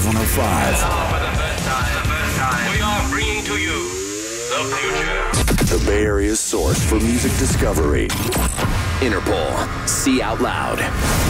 Live 105. For the first time, we are bringing to you the future. The Bay Area's source for music discovery. Interpol. See Out Loud.